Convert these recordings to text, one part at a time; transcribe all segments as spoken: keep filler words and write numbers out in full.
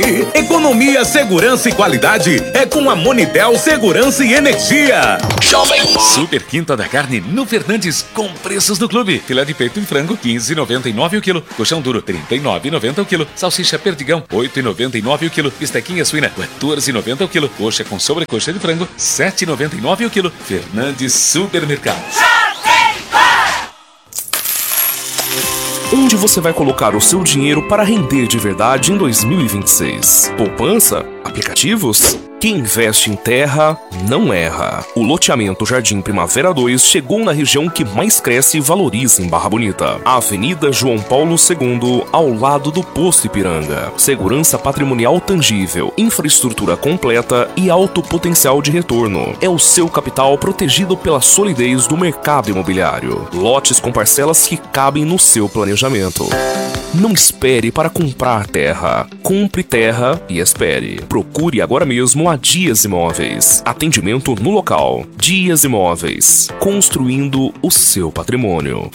Economia, segurança e qualidade é com a Monitel Segurança e Energia. Jovem Super Quinta da Carne no Fernandes com preços do clube. Filé de peito em frango quinze reais e noventa e nove centavos o quilo. Colchão duro trinta e nove reais e noventa centavos o quilo. Salsicha perdigão oito reais e noventa e nove centavos o quilo. Bistequinha suína quatorze reais e noventa centavos o quilo. Coxa com sobrecoxa de frango sete reais e noventa e nove centavos o quilo. Fernandes Supermercado. Onde você vai colocar o seu dinheiro para render de verdade em dois mil e vinte e seis? Poupança? Aplicativos? Quem investe em terra não erra. O loteamento Jardim Primavera dois chegou na região que mais cresce e valoriza em Barra Bonita. A Avenida João Paulo segundo, ao lado do Posto Ipiranga. Segurança patrimonial tangível, infraestrutura completa e alto potencial de retorno. É o seu capital protegido pela solidez do mercado imobiliário. Lotes com parcelas que cabem no seu planejamento. Não espere para comprar terra. Compre terra e espere. Procure agora mesmo a Dias Imóveis. Atendimento no local. Dias Imóveis. Construindo o seu patrimônio.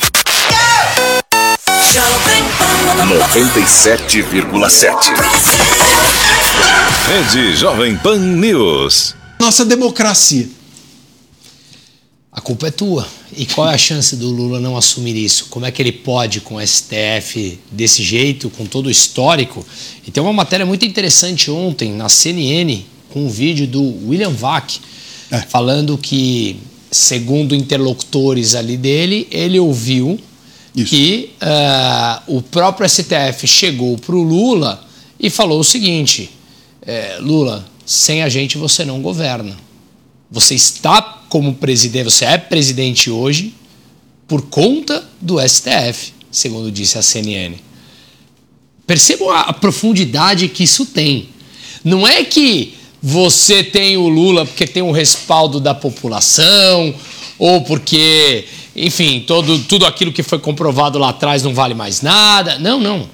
noventa e sete vírgula sete. Rede Jovem Pan News. Nossa democracia. A culpa é tua. E qual é a chance do Lula não assumir isso? Como é que ele pode, com o S T F desse jeito, com todo o histórico? E tem uma matéria muito interessante ontem na C N N, com um vídeo do William Vac, é. falando que, segundo interlocutores ali dele, ele ouviu isso. que uh, o próprio S T F chegou para o Lula e falou o seguinte: é, Lula, sem a gente você não governa. Você está como presidente, você é presidente hoje por conta do S T F, segundo disse a C N N. Percebam a profundidade que isso tem. Não é que você tem o Lula porque tem o respaldo da população ou porque, enfim, todo, tudo aquilo que foi comprovado lá atrás não vale mais nada. Não, não.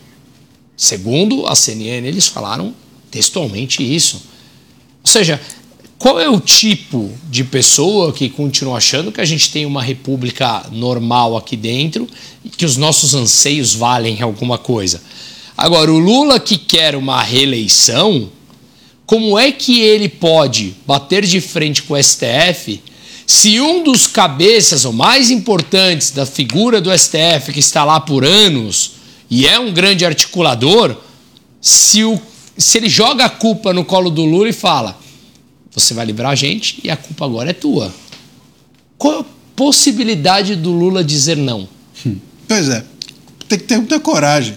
Segundo a C N N, eles falaram textualmente isso. Ou seja, qual é o tipo de pessoa que continua achando que a gente tem uma república normal aqui dentro e que os nossos anseios valem alguma coisa? Agora, o Lula que quer uma reeleição, como é que ele pode bater de frente com o S T F se um dos cabeças ou mais importantes da figura do S T F, que está lá por anos e é um grande articulador, se, o, se ele joga a culpa no colo do Lula e fala: você vai livrar a gente e a culpa agora é tua. Qual a possibilidade do Lula dizer não? Hum. Pois é, tem que ter muita coragem.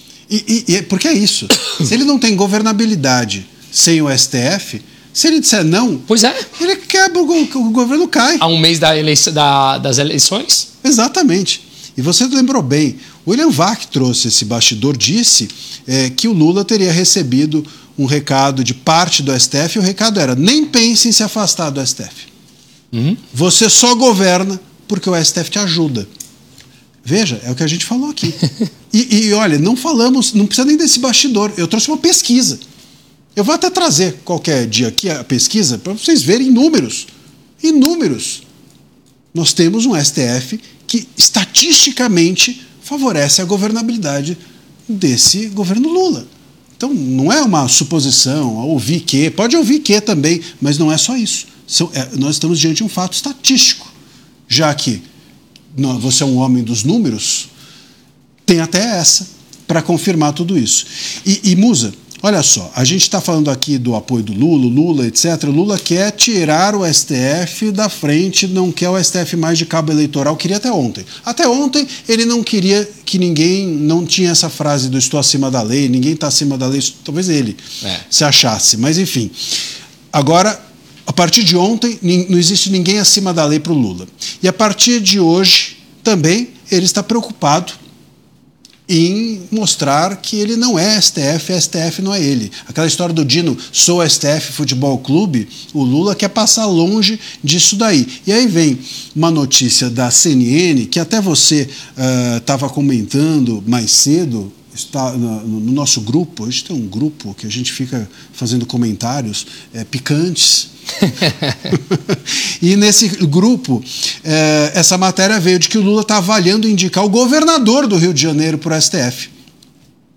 E, e, e, porque é isso. Se ele não tem governabilidade sem o S T F, se ele disser não, pois é. ele quebra, o, o governo cai. Há um mês da eleição, da, das eleições? Exatamente. E você lembrou bem, o William Vac trouxe esse bastidor, disse é, que o Lula teria recebido um recado de parte do S T F, e o recado era: nem pense em se afastar do S T F. Uhum. Você só governa porque o S T F te ajuda. Veja, é o que a gente falou aqui. e, e olha, não falamos, não precisa nem desse bastidor. Eu trouxe uma pesquisa. Eu vou até trazer qualquer dia aqui a pesquisa para vocês verem números. Em números, nós temos um S T F que estatisticamente favorece a governabilidade desse governo Lula. Então, não é uma suposição, ouvir que, pode ouvir que também, mas não é só isso. São, é, nós estamos diante de um fato estatístico, já que não, você é um homem dos números, tem até essa para confirmar tudo isso. E, e Musa, olha só, a gente está falando aqui do apoio do Lula, Lula, etcétera. Lula quer tirar o S T F da frente, não quer o S T F mais de cabo eleitoral, queria até ontem. Até ontem ele não queria que ninguém, não tinha essa frase do estou acima da lei, ninguém está acima da lei, talvez ele é. se achasse, mas enfim. Agora, a partir de ontem, não existe ninguém acima da lei para o Lula. E a partir de hoje, também, ele está preocupado em mostrar que ele não é S T F, S T F não é ele. Aquela história do Dino, sou S T F Futebol Clube, o Lula quer passar longe disso daí. E aí vem uma notícia da C N N, que até você estava uh, comentando mais cedo, está no, no nosso grupo. A gente tem um grupo que a gente fica fazendo comentários é, picantes. E nesse grupo, é, essa matéria veio de que o Lula está avaliando indicar o governador do Rio de Janeiro para o S T F.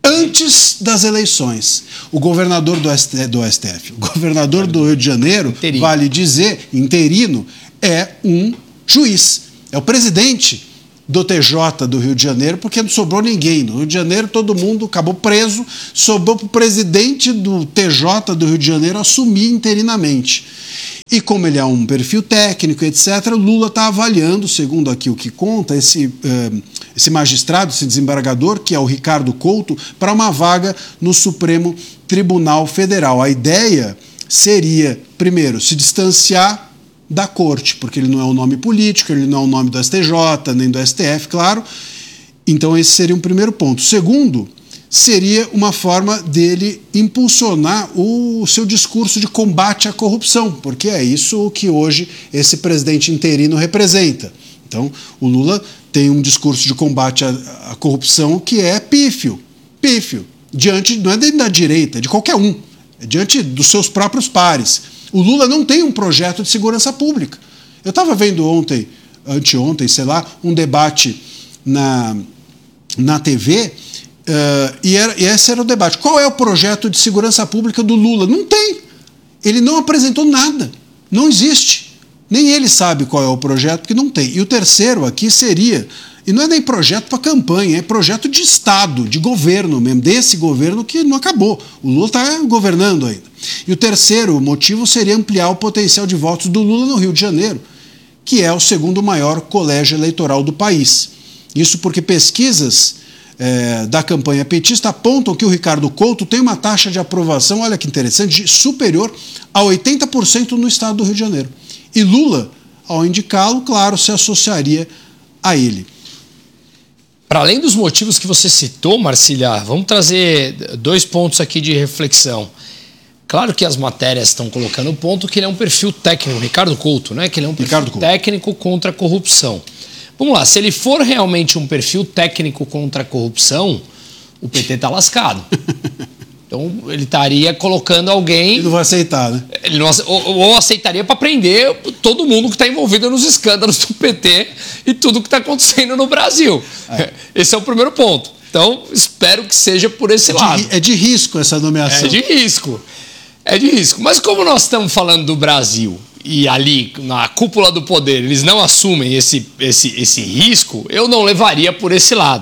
antes das eleições. O governador do, S T, do S T F, o governador do Rio de Janeiro, interino. Vale dizer, interino, é um juiz. É o presidente do T J do Rio de Janeiro, porque não sobrou ninguém. No Rio de Janeiro todo mundo acabou preso, sobrou para o presidente do T J do Rio de Janeiro assumir interinamente. E como ele é um perfil técnico, etcétera, Lula está avaliando, segundo aqui o que conta, esse, uh, esse magistrado, esse desembargador, que é o Ricardo Couto, para uma vaga no Supremo Tribunal Federal. A ideia seria, primeiro, se distanciar da corte, porque ele não é um nome político, ele não é o nome do S T J, nem do S T F, claro. Então esse seria um primeiro ponto. Segundo, seria uma forma dele impulsionar o seu discurso de combate à corrupção, porque é isso que hoje esse presidente interino representa. Então, o Lula tem um discurso de combate à, à corrupção que é pífio, pífio, diante, não é da direita, é de qualquer um, é diante dos seus próprios pares. O Lula não tem um projeto de segurança pública. Eu estava vendo ontem, anteontem, sei lá, um debate na, na T V, Uh, e, era, e esse era o debate. Qual é o projeto de segurança pública do Lula? Não tem. Ele não apresentou nada. Não existe. Nem ele sabe qual é o projeto, porque não tem. E o terceiro aqui seria, e não é nem projeto para campanha, é projeto de Estado, de governo mesmo, desse governo que não acabou. O Lula está governando ainda. E o terceiro motivo seria ampliar o potencial de votos do Lula no Rio de Janeiro, que é o segundo maior colégio eleitoral do país. Isso porque pesquisas É, da campanha petista apontam que o Ricardo Couto tem uma taxa de aprovação, olha que interessante, superior a oitenta por cento no estado do Rio de Janeiro. E Lula, ao indicá-lo, claro, se associaria a ele. Para além dos motivos que você citou, Marcília, vamos trazer dois pontos aqui de reflexão. Claro que as matérias estão colocando o ponto que ele é um perfil técnico, Ricardo Couto, né? Que ele é um perfil técnico contra a corrupção. Vamos lá, se ele for realmente um perfil técnico contra a corrupção, o P T está lascado. Então, ele estaria colocando alguém... Ele não vai aceitar, né? Ele não, ou, ou aceitaria para prender todo mundo que está envolvido nos escândalos do P T e tudo que está acontecendo no Brasil. É. Esse é o primeiro ponto. Então, espero que seja por esse é lado. De, é de risco essa nomeação. É de risco. É de risco. Mas como nós estamos falando do Brasil... e ali, na cúpula do poder, eles não assumem esse, esse, esse risco, eu não levaria por esse lado.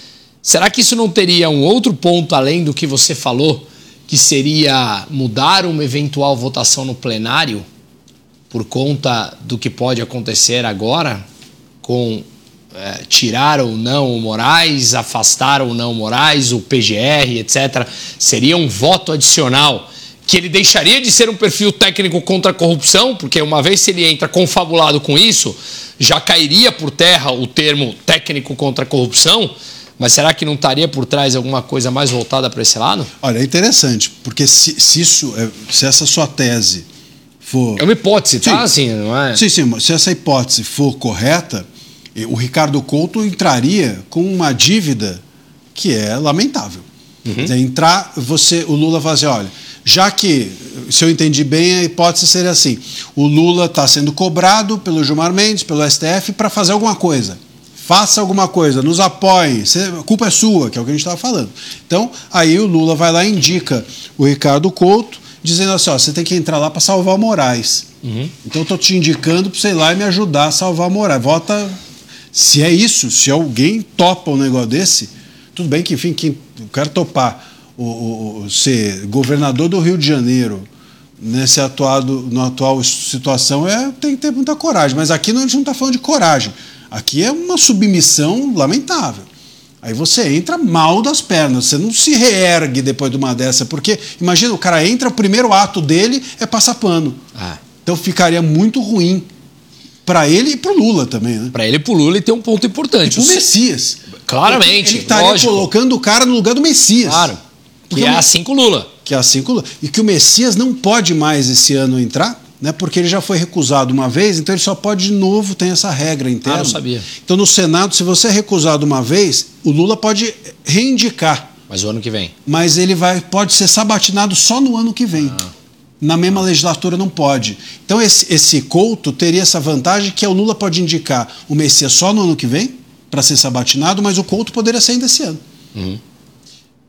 Será que isso não teria um outro ponto além do que você falou, que seria mudar uma eventual votação no plenário por conta do que pode acontecer agora, com é, tirar ou não o Moraes, afastar ou não o Moraes, o P G R, etcétera. Seria um voto adicional que ele deixaria de ser um perfil técnico contra a corrupção, porque uma vez se ele entra confabulado com isso, já cairia por terra o termo técnico contra a corrupção, mas será que não estaria por trás alguma coisa mais voltada para esse lado? Olha, é interessante, porque se, se, isso, se essa sua tese for... É uma hipótese, tá? Sim, assim, não é? Sim, sim, se essa hipótese for correta, o Ricardo Couto entraria com uma dívida que é lamentável. Uhum. Entrar, você, o Lula fala assim, olha... Já que, se eu entendi bem, a hipótese seria assim, o Lula está sendo cobrado pelo Gilmar Mendes, pelo S T F, para fazer alguma coisa. Faça alguma coisa, nos apoie, a culpa é sua, que é o que a gente estava falando. Então, aí o Lula vai lá e indica o Ricardo Couto, dizendo assim, ó, você tem que entrar lá para salvar o Moraes. Uhum. Então, eu estou te indicando para você ir lá e me ajudar a salvar o Moraes. Vota, se é isso, se alguém topa um negócio desse, tudo bem que, enfim, quem, eu quero topar. O, o, ser governador do Rio de Janeiro nesse atuado, na atual situação é, tem que ter muita coragem, mas aqui não, a gente não está falando de coragem, aqui é uma submissão lamentável. Aí você entra mal das pernas, você não se reergue depois de uma dessa, porque imagina, o cara entra, o primeiro ato dele é passar pano. Ah. Então ficaria muito ruim para ele e para o Lula também, né? Para ele e para o Lula, ele tem um ponto importante. E o Messias. Claramente, ele estaria lógico. colocando o cara no lugar do Messias. Claro. Que é assim com o Lula. Que é assim com o Lula. E que o Messias não pode mais esse ano entrar, né? Porque ele já foi recusado uma vez, então ele só pode de novo, tem essa regra interna. Ah, não sabia. Então no Senado, se você é recusado uma vez, o Lula pode reindicar. Mas o ano que vem. Mas ele vai, pode ser sabatinado só no ano que vem. Ah. Na mesma legislatura não pode. Então esse, esse Couto teria essa vantagem que o Lula pode indicar o Messias só no ano que vem, para ser sabatinado, mas o Couto poderia ser ainda esse ano. Uhum.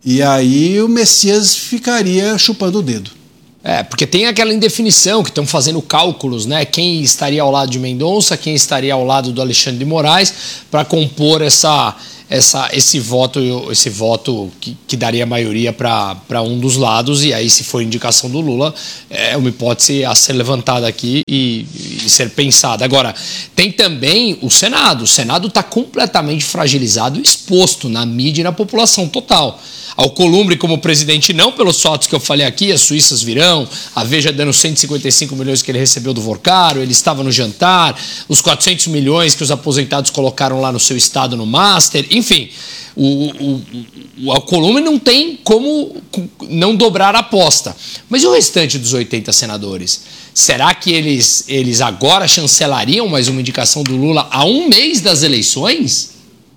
E aí o Messias ficaria chupando o dedo. É, porque tem aquela indefinição que estão fazendo cálculos, né? Quem estaria ao lado de Mendonça, quem estaria ao lado do Alexandre de Moraes para compor essa, essa, esse voto, esse voto que, que daria maioria para um dos lados. E aí, se for indicação do Lula, é uma hipótese a ser levantada aqui e, e ser pensada. Agora, tem também o Senado. O Senado está completamente fragilizado e exposto na mídia e na população total. Alcolumbre como presidente não, pelos fatos que eu falei aqui, as suíças virão, a Veja dando cento e cinquenta e cinco milhões que ele recebeu do Vorcaro, ele estava no jantar, os quatrocentos milhões que os aposentados colocaram lá no seu estado no Master, enfim, o, o, o Alcolumbre não tem como não dobrar a aposta. Mas e o restante dos oitenta senadores? Será que eles, eles agora chancelariam mais uma indicação do Lula a um mês das eleições?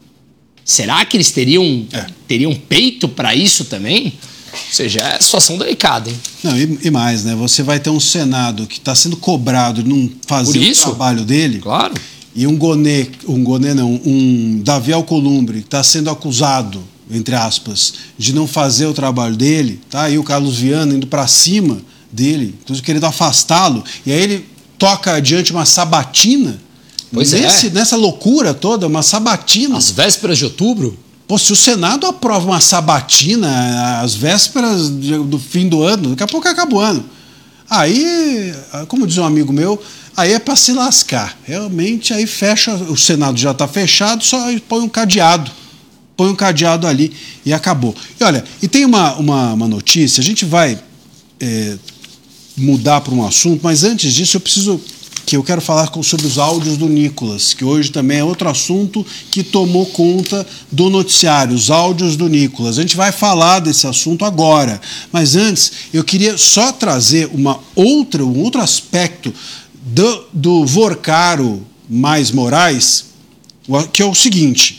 Será que eles teriam, é. teriam peito para isso também? Ou seja, é situação delicada, hein? Não, e, e mais, né? Você vai ter um Senado que está sendo cobrado de não fazer o trabalho dele. Claro. E um Gonê, um Gonê não, um Davi Alcolumbre que está sendo acusado, entre aspas, de não fazer o trabalho dele, tá? E o Carlos Viana indo para cima dele, inclusive querendo afastá-lo, e aí ele toca adiante uma sabatina. Pois Nesse, é. Nessa loucura toda, uma sabatina. Às vésperas de outubro? Pô, se o Senado aprova uma sabatina às vésperas do fim do ano, daqui a pouco acaba o ano. Aí, como diz um amigo meu, aí é para se lascar. Realmente, aí fecha, o Senado já está fechado, só põe um cadeado. Põe um cadeado ali e acabou. E olha, e tem uma, uma, uma notícia, a gente vai é, mudar para um assunto, mas antes disso eu preciso... que eu quero falar sobre os áudios do Nicolas, que hoje também é outro assunto que tomou conta do noticiário, os áudios do Nicolas. A gente vai falar desse assunto agora, mas antes eu queria só trazer uma outra, um outro aspecto do, do Vorcaro mais Moraes, que é o seguinte,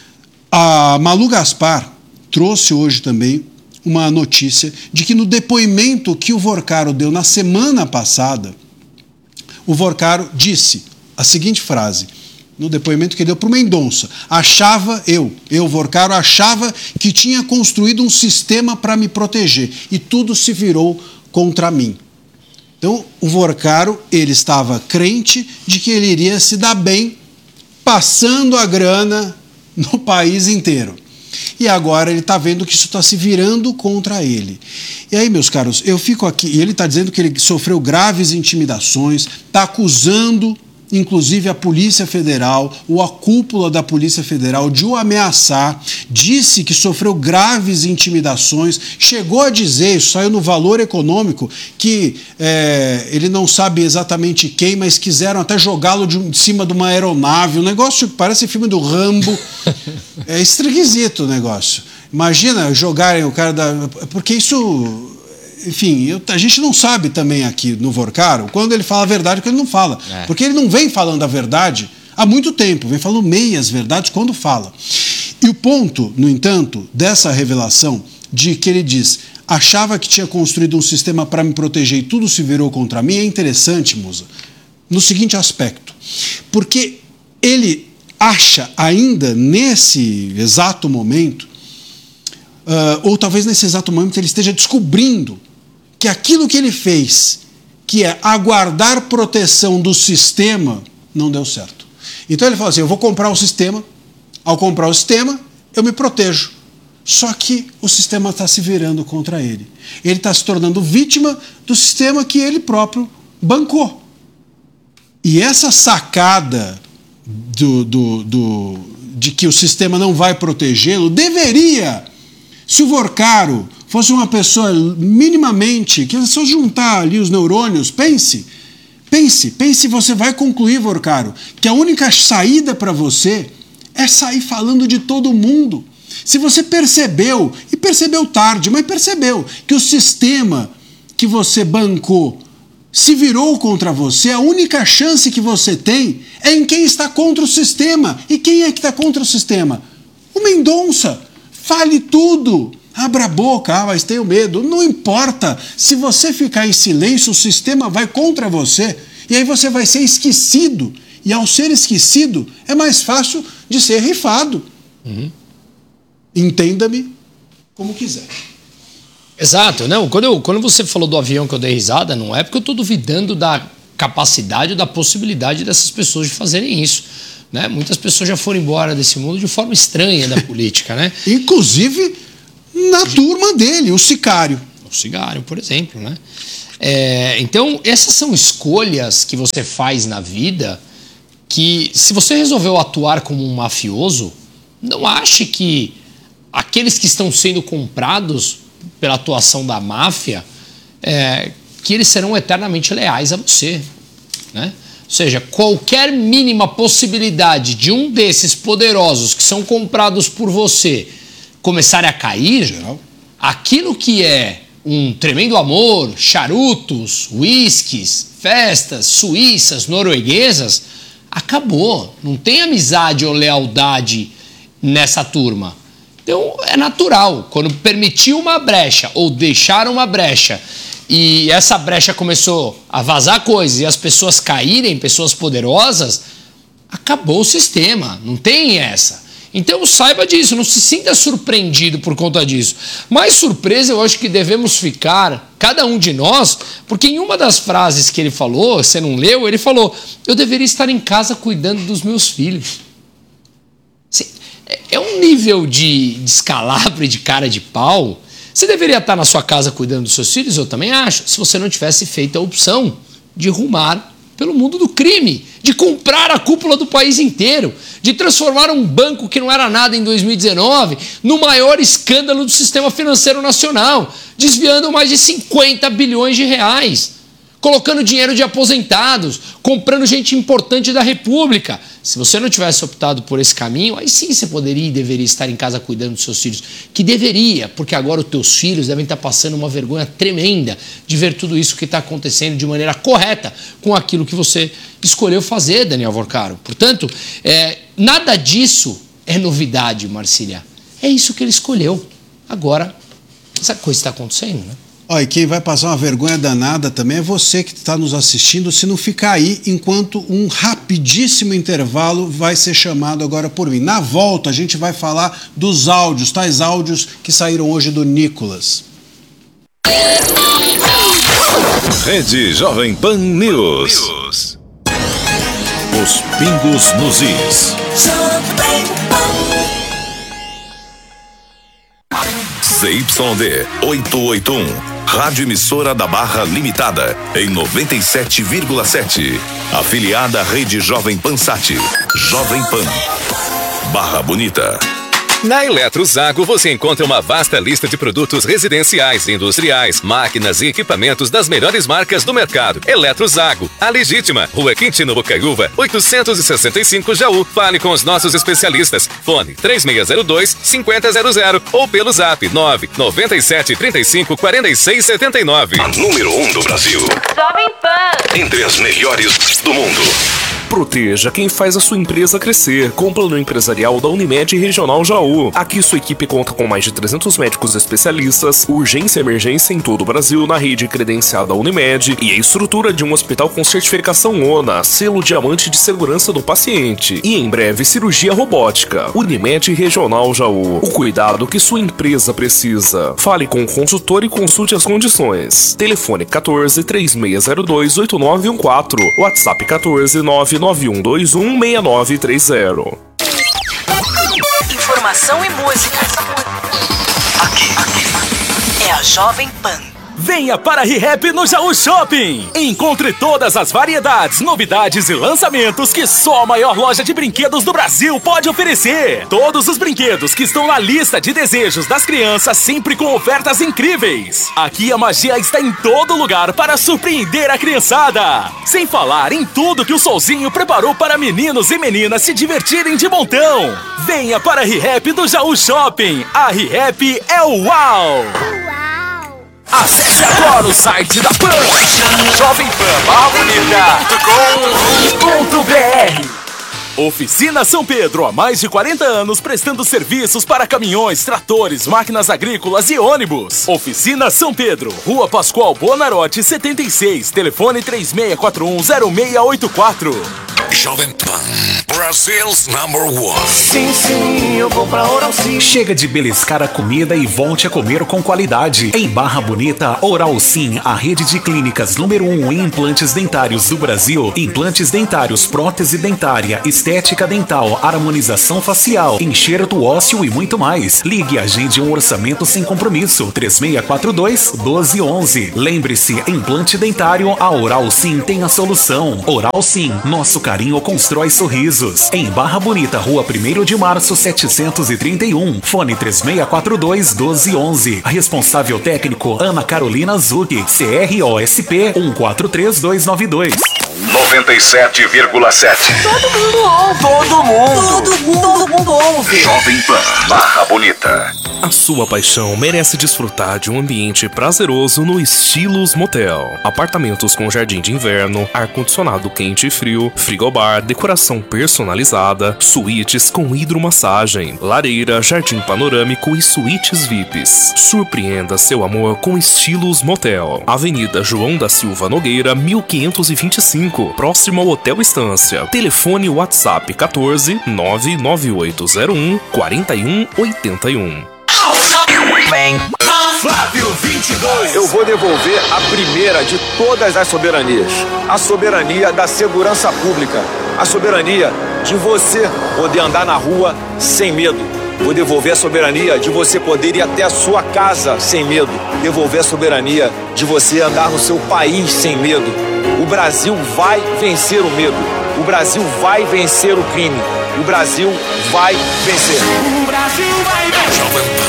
a Malu Gaspar trouxe hoje também uma notícia de que no depoimento que o Vorcaro deu na semana passada, o Vorcaro disse a seguinte frase, no depoimento que ele deu para o Mendonça: achava, eu, eu, Vorcaro, achava que tinha construído um sistema para me proteger e tudo se virou contra mim. Então, o Vorcaro, ele estava crente de que ele iria se dar bem passando a grana no país inteiro. E agora ele está vendo que isso está se virando contra ele. E aí, meus caros, eu fico aqui, e ele está dizendo que ele sofreu graves intimidações, está acusando, inclusive, a Polícia Federal, ou a cúpula da Polícia Federal, de o ameaçar, disse que sofreu graves intimidações, chegou a dizer, isso saiu no Valor Econômico, que é, ele não sabe exatamente quem, mas quiseram até jogá-lo de, de cima de uma aeronave, um negócio que parece filme do Rambo, é esquisito o negócio. Imagina jogarem o cara da... Porque isso... Enfim, eu, a gente não sabe também aqui no Vorcaro quando ele fala a verdade ou quando ele não fala. É. Porque ele não vem falando a verdade há muito tempo, vem falando meias verdades quando fala. E o ponto, no entanto, dessa revelação de que ele diz, achava que tinha construído um sistema para me proteger e tudo se virou contra mim, é interessante, Musa, no seguinte aspecto. Porque ele acha ainda nesse exato momento, uh, ou talvez nesse exato momento ele esteja descobrindo que aquilo que ele fez, que é aguardar proteção do sistema, não deu certo. Então ele fala assim, eu vou comprar o sistema, ao comprar o sistema, eu me protejo. Só que o sistema está se virando contra ele. Ele está se tornando vítima do sistema que ele próprio bancou. E essa sacada do, do, do, de que o sistema não vai protegê-lo, deveria, se o Vorcaro fosse uma pessoa minimamente, que é só juntar ali os neurônios, pense, pense, pense, você vai concluir, Vorcaro, que a única saída para você é sair falando de todo mundo. Se você percebeu, e percebeu tarde, mas percebeu, que o sistema que você bancou se virou contra você, a única chance que você tem é em quem está contra o sistema. E quem é que está contra o sistema? O Mendonça. Fale tudo. Abra a boca, ah, mas tenho medo. Não importa. Se você ficar em silêncio, o sistema vai contra você. E aí você vai ser esquecido. E ao ser esquecido, é mais fácil de ser rifado. Uhum. Entenda-me como quiser. Exato. Não, quando, eu, quando você falou do avião que eu dei risada, não é porque eu estou duvidando da capacidade ou da possibilidade dessas pessoas de fazerem isso. Né? Muitas pessoas já foram embora desse mundo de forma estranha da política. Né? Inclusive na de... turma dele, o Sicário. O Sicário, por exemplo. Né? É, então, essas são escolhas que você faz na vida que, se você resolveu atuar como um mafioso, não ache que aqueles que estão sendo comprados pela atuação da máfia, é, que eles serão eternamente leais a você. Né? Ou seja, qualquer mínima possibilidade de um desses poderosos que são comprados por você começarem a cair, geral, aquilo que é um tremendo amor, charutos, uísques, festas suíças, norueguesas, acabou. Não tem amizade ou lealdade nessa turma. Então é natural, quando permitiu uma brecha ou deixaram uma brecha e essa brecha começou a vazar coisas e as pessoas caírem, pessoas poderosas, acabou o sistema, não tem essa. Então saiba disso, não se sinta surpreendido por conta disso. Mais surpresa eu acho que devemos ficar, cada um de nós, porque em uma das frases que ele falou, você não leu, ele falou, eu deveria estar em casa cuidando dos meus filhos. Assim, é um nível de descalabro e de cara de pau. Você deveria estar na sua casa cuidando dos seus filhos, eu também acho, se você não tivesse feito a opção de rumar pelo mundo do crime, de comprar a cúpula do país inteiro, de transformar um banco que não era nada em dois mil e dezenove no maior escândalo do sistema financeiro nacional, desviando mais de cinquenta bilhões de reais, colocando dinheiro de aposentados, comprando gente importante da República. Se você não tivesse optado por esse caminho, aí sim você poderia e deveria estar em casa cuidando dos seus filhos. Que deveria, porque agora os teus filhos devem estar passando uma vergonha tremenda de ver tudo isso que está acontecendo de maneira correta com aquilo que você escolheu fazer, Daniel Vorcaro. Portanto, é, nada disso é novidade, Marcília. É isso que ele escolheu. Agora, essa coisa está acontecendo, né? Ó, e quem vai passar uma vergonha danada também é você que está nos assistindo, se não ficar aí enquanto um rapidíssimo intervalo vai ser chamado agora por mim. Na volta a gente vai falar dos áudios, tais áudios que saíram hoje do Nicolas. Rede Jovem Pan News. News. Os pingos nos is. C Y D oitocentos e oitenta e um, Rádio Emissora da Barra Limitada, em noventa e sete vírgula sete. Afiliada à Rede Jovem Pan Sat. Jovem Pan. Barra Bonita. Na Eletrozago você encontra uma vasta lista de produtos residenciais, industriais, máquinas e equipamentos das melhores marcas do mercado. Eletrozago, a legítima, Rua Quintino Bocaiúva, oitocentos e sessenta e cinco Jaú. Fale com os nossos especialistas. Fone três seis zero dois, cinco zero zero zero ou pelo zap nove nove sete três cinco quatro seis sete nove. A número um do Brasil. Jovem Pan. Entre as melhores do mundo. Proteja quem faz a sua empresa crescer com o plano empresarial da Unimed Regional Jaú. Aqui sua equipe conta com mais de trezentos médicos especialistas, urgência e emergência em todo o Brasil na rede credenciada Unimed e a estrutura de um hospital com certificação ONA, selo diamante de segurança do paciente. E em breve cirurgia robótica. Unimed Regional Jaú. O cuidado que sua empresa precisa. Fale com o consultor e consulte as condições. Telefone quatorze, três seis zero dois, oito nove um quatro. WhatsApp quatorze, nove nove um dois um seis nove três zero. Informação e música. Aqui, aqui é a Jovem Pan. Venha para a ReHap no Jaú Shopping. Encontre todas as variedades, novidades e lançamentos que só a maior loja de brinquedos do Brasil pode oferecer. Todos os brinquedos que estão na lista de desejos das crianças, sempre com ofertas incríveis. Aqui a magia está em todo lugar para surpreender a criançada. Sem falar em tudo que o Solzinho preparou para meninos e meninas se divertirem de montão. Venha para a ReHap do Jaú Shopping. A ReHap é o uau! Acesse agora o site da Pan, jovem pan barra bonita ponto com ponto br. Oficina São Pedro, há mais de quarenta anos prestando serviços para caminhões, tratores, máquinas agrícolas e ônibus. Oficina São Pedro, Rua Pascoal Bonarotti, setenta e seis, telefone três seis quatro um zero seis oito quatro. Jovem Pan, Brasil's number one. Sim, sim, eu vou pra Oral Sim. Chega de beliscar a comida e volte a comer com qualidade. Em Barra Bonita, Oral Sim, a rede de clínicas número um em implantes dentários do Brasil. Implantes dentários, prótese dentária, estética dental, harmonização facial, enxerto ósseo e muito mais. Ligue e agende um orçamento sem compromisso. três seis quatro dois, um dois um um. Lembre-se, implante dentário, a Oral Sim tem a solução. Oral Sim, nosso carinho constrói sorrisos. Em Barra Bonita, Rua primeiro de março, setecentos e trinta e um. Fone três seis quatro dois, um dois um um. Responsável técnico Ana Carolina Zucchi, C R O S P um quatro três dois nove dois. noventa e sete vírgula sete. Todo mundo ouve. Todo mundo. Todo mundo, todo mundo ouve. Jovem Pan, Barra Bonita. A sua paixão merece desfrutar de um ambiente prazeroso no Estilos Motel. Apartamentos com jardim de inverno, ar-condicionado quente e frio, frigobar, decoração personalizada, suítes com hidromassagem, lareira, jardim panorâmico e suítes V I Ps. Surpreenda seu amor com Estilos Motel. Avenida João da Silva Nogueira, mil quinhentos e vinte e cinco, próximo ao Hotel Estância. Telefone WhatsApp quatorze, nove nove oito zero um, quatro um oito um. Vem. Flávio vinte e dois. Eu vou devolver a primeira de todas as soberanias. A soberania da segurança pública. A soberania de você poder andar na rua sem medo. Vou devolver a soberania de você poder ir até a sua casa sem medo. Devolver a soberania de você andar no seu país sem medo. O Brasil vai vencer o medo. O Brasil vai vencer o crime. O Brasil vai vencer. O Brasil vai vencer.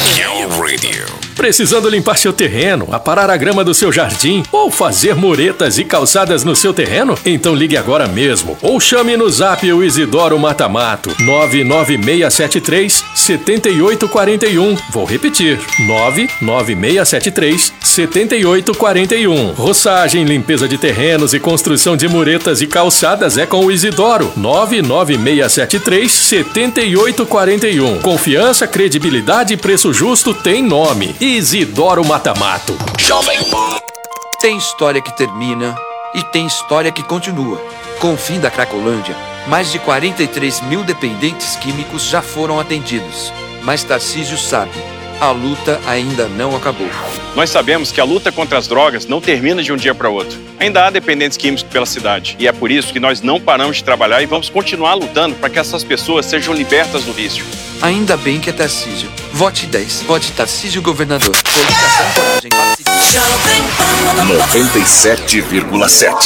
Radio. Precisando limpar seu terreno, aparar a grama do seu jardim ou fazer muretas e calçadas no seu terreno? Então ligue agora mesmo ou chame no zap o Isidoro Matamato nove nove seis sete três, sete oito quatro um. Vou repetir, nove nove seis sete três, sete oito quatro um. Roçagem, limpeza de terrenos e construção de muretas e calçadas é com o Isidoro nove nove seis sete três, sete oito quatro um. Confiança, credibilidade e preço justo tem nome. Isidoro Matamato. Jovem Pan. Tem história que termina e tem história que continua. Com o fim da Cracolândia, mais de quarenta e três mil dependentes químicos já foram atendidos. Mas Tarcísio sabe, a luta ainda não acabou. Nós sabemos que a luta contra as drogas não termina de um dia para outro. Ainda há dependentes químicos pela cidade. E é por isso que nós não paramos de trabalhar e vamos continuar lutando para que essas pessoas sejam libertas do vício. Ainda bem que é Tarcísio. Vote dez. Vote Tarcísio Governador. Dedicação, coragem, paciência. noventa e sete vírgula sete.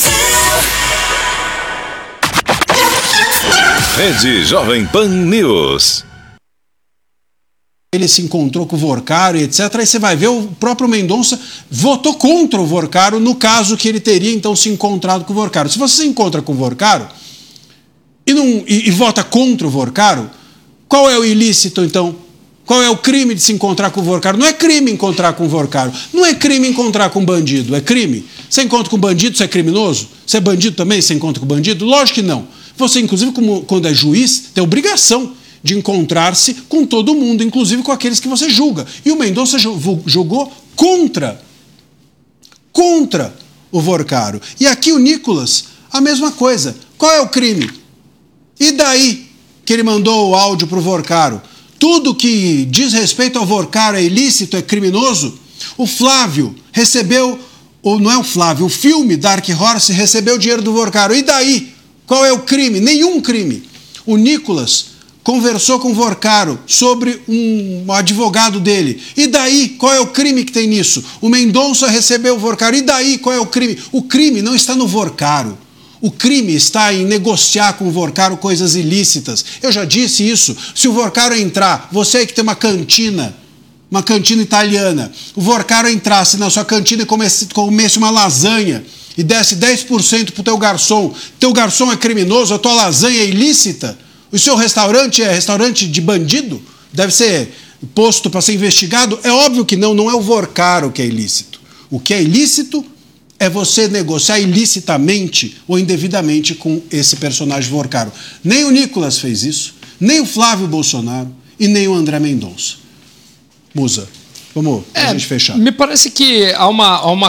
Rede Jovem Pan News. Ele se encontrou com o Vorcaro e etcétera. Aí você vai ver, o próprio Mendonça votou contra o Vorcaro no caso que ele teria, então, se encontrado com o Vorcaro. Se você se encontra com o Vorcaro e, não, e, e vota contra o Vorcaro, qual é o ilícito, então? Qual é o crime de se encontrar com o Vorcaro? Não é crime encontrar com o Vorcaro. Não é crime encontrar com um bandido. É crime? Você encontra com um bandido, você é criminoso? Você é bandido também, você encontra com o bandido? Lógico que não. Você, inclusive, como, quando é juiz, tem obrigação de encontrar-se com todo mundo, inclusive com aqueles que você julga. E o Mendonça julgou contra, contra o Vorcaro. E aqui o Nicolas, a mesma coisa. Qual é o crime? E daí que ele mandou o áudio para o Vorcaro? Tudo que diz respeito ao Vorcaro é ilícito, é criminoso? O Flávio recebeu, ou não é o Flávio, o filme Dark Horse recebeu o dinheiro do Vorcaro. E daí? Qual é o crime? Nenhum crime. O Nicolas conversou com o Vorcaro sobre um advogado dele. E daí? Qual é o crime que tem nisso? O Mendonça recebeu o Vorcaro. E daí? Qual é o crime? O crime não está no Vorcaro. O crime está em negociar com o Vorcaro coisas ilícitas. Eu já disse isso. Se o Vorcaro entrar, você aí que tem uma cantina, uma cantina italiana, o Vorcaro entrasse na sua cantina e comesse, comesse uma lasanha e desse dez por cento para o teu garçom, teu garçom é criminoso, a tua lasanha é ilícita, o seu restaurante é restaurante de bandido, deve ser posto para ser investigado? É óbvio que não, não é o Vorcaro que é ilícito. O que é ilícito é você negociar ilicitamente ou indevidamente com esse personagem Vorcaro. Nem o Nicolas fez isso, nem o Flávio Bolsonaro e nem o André Mendonça. Musa, vamos, é, a gente fechar. Me parece que há uma, há uma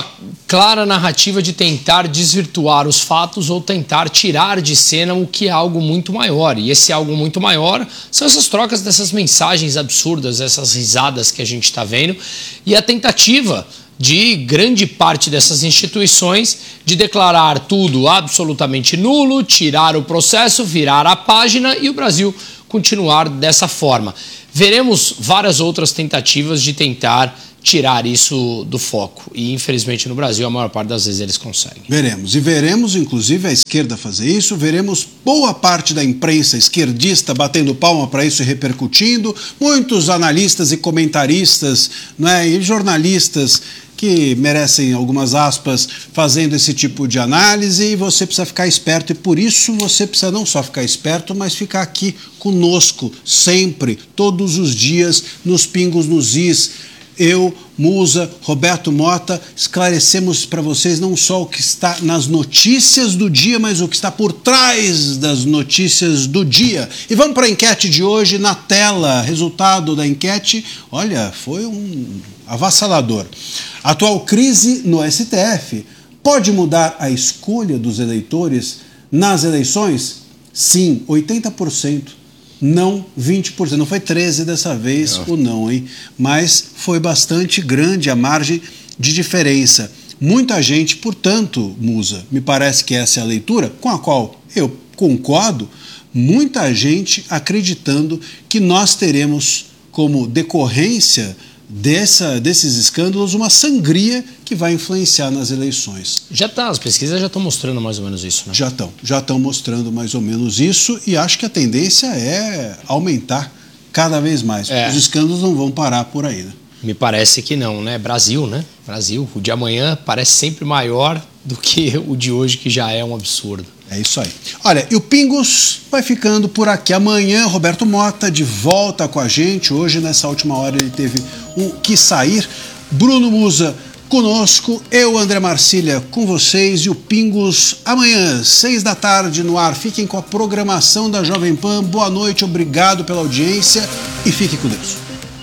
clara narrativa de tentar desvirtuar os fatos ou tentar tirar de cena o que é algo muito maior. E esse algo muito maior são essas trocas dessas mensagens absurdas, essas risadas que a gente está vendo e a tentativa de grande parte dessas instituições de declarar tudo absolutamente nulo, tirar o processo, virar a página e o Brasil continuar dessa forma. Veremos várias outras tentativas de tentar tirar isso do foco. E, infelizmente, no Brasil, a maior parte das vezes eles conseguem. Veremos. E veremos, inclusive, a esquerda fazer isso. Veremos boa parte da imprensa esquerdista batendo palma para isso e repercutindo. Muitos analistas e comentaristas, né, e jornalistas que merecem algumas aspas fazendo esse tipo de análise, e você precisa ficar esperto, e por isso você precisa não só ficar esperto, mas ficar aqui conosco sempre, todos os dias, nos pingos nos is. Eu, Musa, Roberto Mota, esclarecemos para vocês não só o que está nas notícias do dia, mas o que está por trás das notícias do dia. E vamos para a enquete de hoje na tela. Resultado da enquete, olha, foi um avassalador. Atual crise no S T F pode mudar a escolha dos eleitores nas eleições? Sim, oitenta por cento. Não, vinte por cento. Não foi treze dessa vez o não, hein? Mas foi bastante grande a margem de diferença. Muita gente, portanto, Musa, me parece que essa é a leitura com a qual eu concordo, muita gente acreditando que nós teremos como decorrência dessa, desses escândalos uma sangria que vai influenciar nas eleições. Já está, as pesquisas já estão mostrando mais ou menos isso, né? Já estão, já estão mostrando mais ou menos isso, e acho que a tendência é aumentar cada vez mais. É. Os escândalos não vão parar por aí, né? Me parece que não, né? Brasil, né? Brasil, o de amanhã parece sempre maior do que o de hoje, que já é um absurdo. É isso aí. Olha, e o Pingos vai ficando por aqui. Amanhã, Roberto Mota de volta com a gente. Hoje, nessa última hora, ele teve um que sair. Bruno Musa conosco, eu, André Marcília, com vocês, e o Pingos amanhã, seis da tarde, no ar. Fiquem com a programação da Jovem Pan. Boa noite, obrigado pela audiência e fiquem com Deus.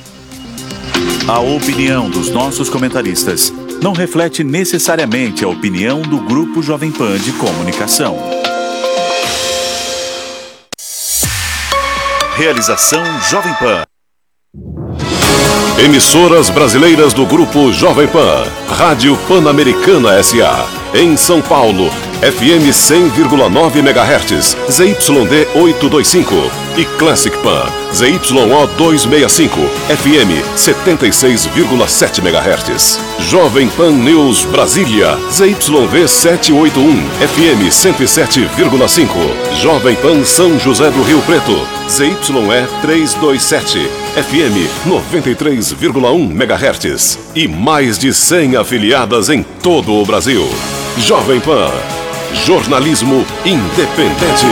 A opinião dos nossos comentaristas não reflete necessariamente a opinião do Grupo Jovem Pan de Comunicação. Realização Jovem Pan. Emissoras brasileiras do Grupo Jovem Pan. Rádio Pan-Americana S A. Em São Paulo, F M cem vírgula nove megahertz, Z Y D oitocentos e vinte e cinco. E Classic Pan, Z Y O duzentos e sessenta e cinco, F M setenta e seis vírgula sete megahertz. Jovem Pan News Brasília, Z Y V setecentos e oitenta e um, F M cento e sete vírgula cinco. Jovem Pan São José do Rio Preto, Z Y E trezentos e vinte e sete, F M noventa e três vírgula um megahertz. E mais de cem afiliadas em todo o Brasil. Jovem Pan, jornalismo independente.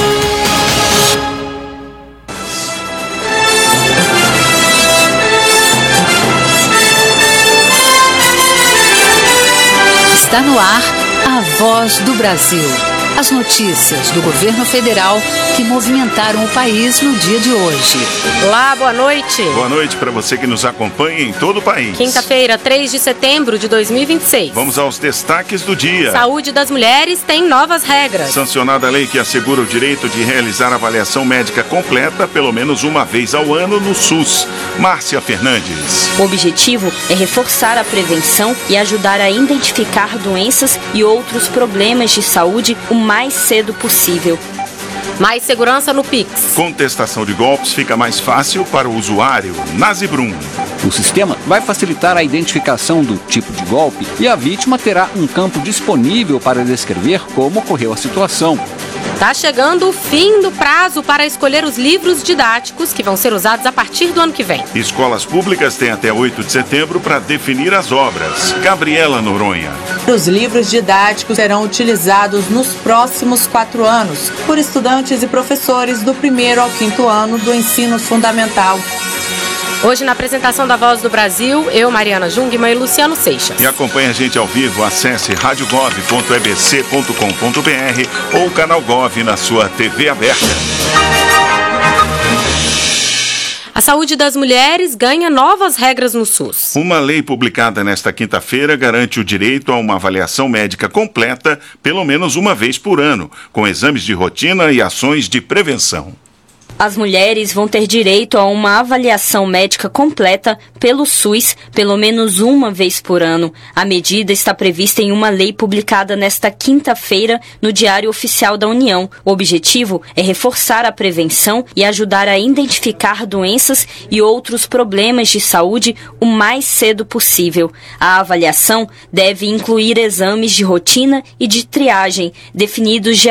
Está no ar a Voz do Brasil. As notícias do governo federal que movimentaram o país no dia de hoje. Olá, boa noite. Boa noite para você que nos acompanha em todo o país. Quinta-feira, três de setembro de dois mil e vinte e seis. Vamos aos destaques do dia. Saúde das mulheres tem novas regras. Sancionada a lei que assegura o direito de realizar avaliação médica completa pelo menos uma vez ao ano no SUS. Márcia Fernandes. O objetivo é reforçar a prevenção e ajudar a identificar doenças e outros problemas de saúde o mais cedo possível. Mais segurança no Pix. Contestação de golpes fica mais fácil para o usuário. Nazibrum. O sistema vai facilitar a identificação do tipo de golpe e a vítima terá um campo disponível para descrever como ocorreu a situação. Está chegando o fim do prazo para escolher os livros didáticos que vão ser usados a partir do ano que vem. Escolas públicas têm até oito de setembro para definir as obras. Gabriela Noronha. Os livros didáticos serão utilizados nos próximos quatro anos por estudantes e professores do primeiro ao quinto ano do ensino fundamental. Hoje, na apresentação da Voz do Brasil, eu, Mariana Jungmann e Luciano Seixas. E acompanhe a gente ao vivo, acesse rádio gov ponto e b c ponto com ponto b r ou o canal Gov na sua T V aberta. A saúde das mulheres ganha novas regras no SUS. Uma lei publicada nesta quinta-feira garante o direito a uma avaliação médica completa pelo menos uma vez por ano, com exames de rotina e ações de prevenção. As mulheres vão ter direito a uma avaliação médica completa pelo SUS pelo menos uma vez por ano. A medida está prevista em uma lei publicada nesta quinta-feira no Diário Oficial da União. O objetivo é reforçar a prevenção e ajudar a identificar doenças e outros problemas de saúde o mais cedo possível. A avaliação deve incluir exames de rotina e de triagem, definidos de